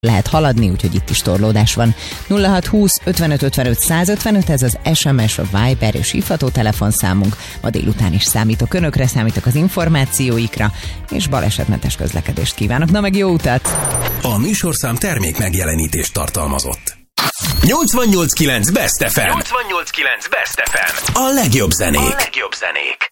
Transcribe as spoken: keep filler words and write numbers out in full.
lehet haladni, úgyhogy itt is torlódás van. nulla hat húsz ötvenöt ötvenöt százötvenöt, ez az es em es, a Viber és hívható telefonszámunk. Ma délután is számítok önökre, számítok az információikra, és balesetmentes közlekedést kívánok. Na meg jó utat! A műsorszám termék megjelenítést tartalmazott. nyolcvannyolc kilenc Best ef em. nyolcvannyolc kilenc Best ef em. A legjobb zenék. A legjobb zenék.